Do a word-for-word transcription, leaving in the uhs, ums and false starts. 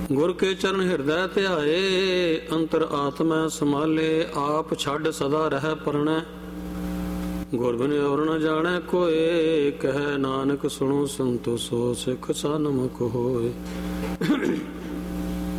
ਗੁਰ ਕੇ ਚਰਨ ਹਿਰਦੈ ਧਿਆਏ, ਅੰਤਰ ਆਤਮੈ ਸਮਾਲੇ, ਆਪ ਛੱਡ ਸਦਾ ਰਹਿ ਪਰਣੈ। ਗੁਰ ਬਿਨ ਔਰ ਨ ਜਾਣੈ ਕੋਇ, ਕਹਿ ਨਾਨਕ ਸੁਣੋ ਸੰਤੋ ਸੋ, ਸਿੱਖ ਸਨਮੁਖ ਹੋਏ।